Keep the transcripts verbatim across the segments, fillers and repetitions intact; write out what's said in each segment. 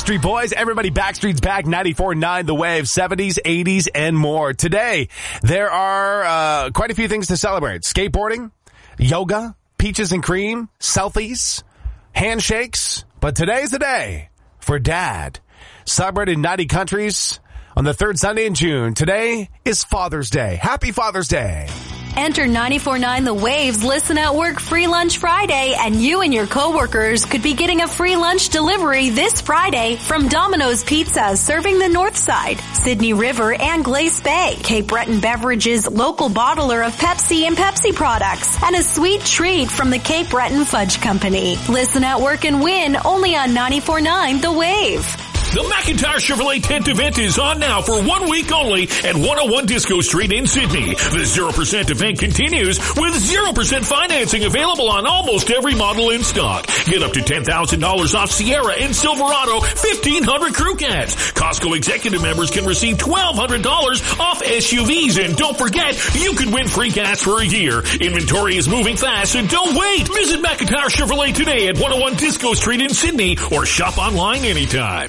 Backstreet Boys, everybody Backstreet's back, ninety-four point nine The Wave, seventies, eighties, and more. Today, there are uh, quite a few things to celebrate. Skateboarding, yoga, peaches and cream, selfies, handshakes. But today's the day for Dad. Celebrated in ninety countries on the third Sunday in June. Today is Father's Day. Happy Father's Day. Enter ninety-four point nine The Wave's Listen at Work Free Lunch Friday, and you and your coworkers could be getting a free lunch delivery this Friday from Domino's Pizza, serving the North Side, Sydney River, and Glace Bay. Cape Breton Beverages, local bottler of Pepsi and Pepsi products, and a sweet treat from the Cape Breton Fudge Company. Listen at Work and win only on ninety-four point nine The Wave. The McIntyre Chevrolet tent event is on now for one week only at one oh one Disco Street in Sydney. The zero percent event continues with zero percent financing available on almost every model in stock. Get up to ten thousand dollars off Sierra and Silverado fifteen hundred Crew Cats. Costco executive members can receive twelve hundred dollars off S U Vs. And don't forget, you can win free gas for a year. Inventory is moving fast, so don't wait. Visit McIntyre Chevrolet today at one oh one Disco Street in Sydney or shop online anytime.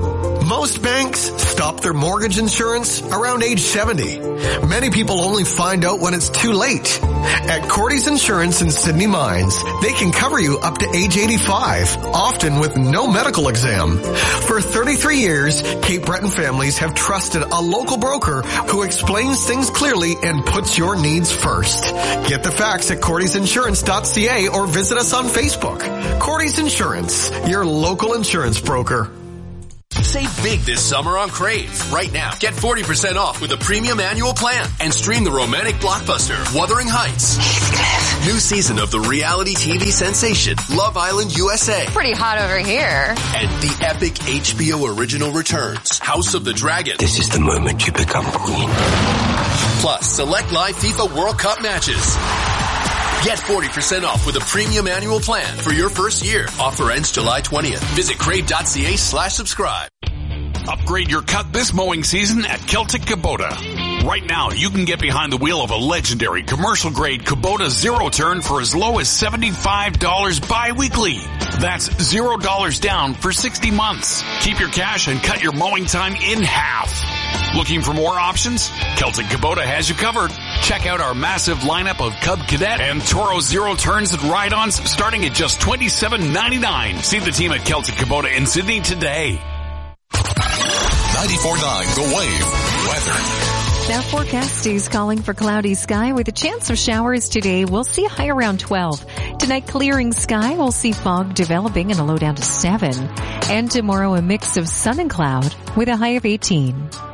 Most banks stop their mortgage insurance around age seventy. Many people only find out when it's too late. At Cordy's Insurance in Sydney Mines, they can cover you up to age eighty-five, often with no medical exam. For thirty-three years, Cape Breton families have trusted a local broker who explains things clearly and puts your needs first. Get the facts at cordys insurance dot c a or visit us on Facebook. Cordy's Insurance, your local insurance broker. Save big this summer on Crave. Right now, get forty percent off with a premium annual plan and stream the romantic blockbuster Wuthering Heights. New season of the reality T V sensation Love Island U S A. Pretty hot over here. And the epic H B O original returns, House of the Dragon. This is the moment you become queen. Plus, select live FIFA World Cup matches. Get forty percent off with a premium annual plan for your first year. Offer ends July twentieth. Visit crave dot c a slash subscribe. Upgrade your cut this mowing season at Celtic Kubota. Right now, you can get behind the wheel of a legendary commercial-grade Kubota Zero Turn for as low as seventy-five dollars bi-weekly. That's zero dollars down for sixty months. Keep your cash and cut your mowing time in half. Looking for more options? Celtic Kubota has you covered. Check out our massive lineup of Cub Cadet and Toro Zero Turns and ride-ons starting at just twenty-seven ninety-nine. See the team at Celtic Kubota in Sydney today. ninety-four point nine The Wave. Weather. Now forecast is calling for cloudy sky with a chance of showers today. We'll see a high around twelve. Tonight, clearing sky. We'll see fog developing and a low down to seven. And tomorrow, a mix of sun and cloud with a high of eighteen.